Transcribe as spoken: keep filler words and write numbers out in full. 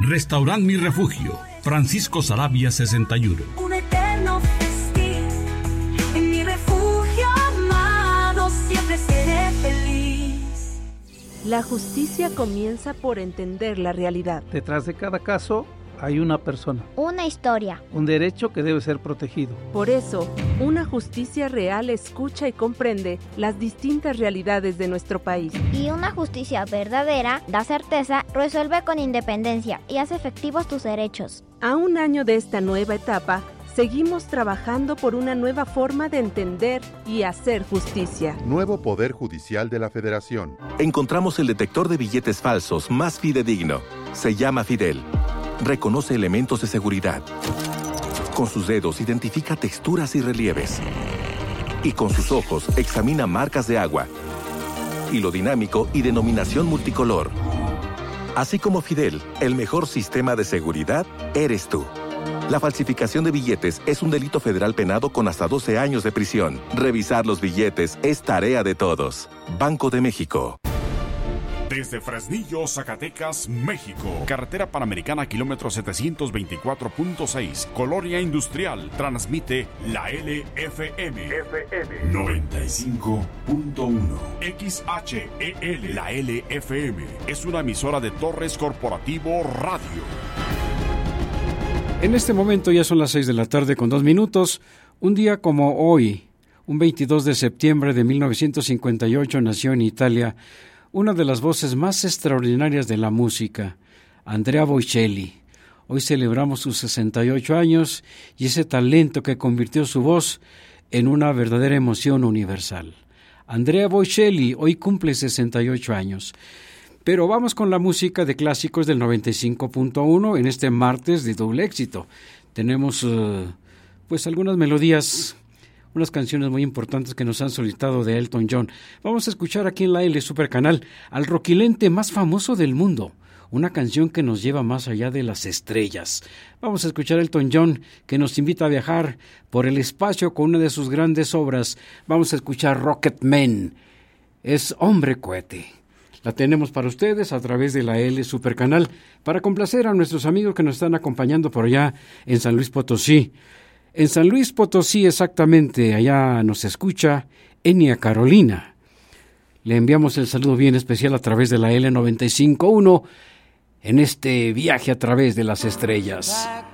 Restaurant Mi Refugio, Francisco Saravia sesenta y uno. Un eterno festín, en mi refugio amado siempre seré feliz. La justicia comienza por entender la realidad. Detrás de cada caso hay una persona, una historia, un derecho que debe ser protegido. Por eso, una justicia real escucha y comprende las distintas realidades de nuestro país. Y una justicia verdadera da certeza, resuelve con independencia y hace efectivos tus derechos. A un año de esta nueva etapa, seguimos trabajando por una nueva forma de entender y hacer justicia. Nuevo Poder Judicial de la Federación. Encontramos el detector de billetes falsos más fidedigno. Se llama Fidel. Reconoce elementos de seguridad. Con sus dedos identifica texturas y relieves. Y con sus ojos examina marcas de agua, hilo dinámico y denominación multicolor. Así como Fidel, el mejor sistema de seguridad eres tú. La falsificación de billetes es un delito federal penado con hasta doce años de prisión. Revisar los billetes es tarea de todos. Banco de México. Desde Fresnillo, Zacatecas, México. Carretera Panamericana, kilómetro setecientos veinticuatro punto seis. Colonia Industrial. Transmite la L F M. F M. noventa y cinco punto uno. X H E L. La L F M. Es una emisora de Torres Corporativo Radio. En este momento ya son las seis de la tarde con dos minutos. Un día como hoy, un veintidós de septiembre de mil novecientos cincuenta y ocho, nació en Italia una de las voces más extraordinarias de la música, Andrea Bocelli. Hoy celebramos sus sesenta y ocho años y ese talento que convirtió su voz en una verdadera emoción universal. Andrea Bocelli hoy cumple sesenta y ocho años. Pero vamos con la música de clásicos del noventa y cinco punto uno en este martes de doble éxito. Tenemos uh, pues algunas melodías, unas canciones muy importantes que nos han solicitado de Elton John. Vamos a escuchar aquí en la L Supercanal al roquilente más famoso del mundo, una canción que nos lleva más allá de las estrellas. Vamos a escuchar a Elton John, que nos invita a viajar por el espacio con una de sus grandes obras. Vamos a escuchar Rocket Man, es Hombre Cohete. La tenemos para ustedes a través de la L Supercanal para complacer a nuestros amigos que nos están acompañando por allá en San Luis Potosí. En San Luis Potosí, exactamente, allá nos escucha Enia Carolina. Le enviamos el saludo bien especial a través de la L noventa y cinco punto uno en este viaje a través de las estrellas.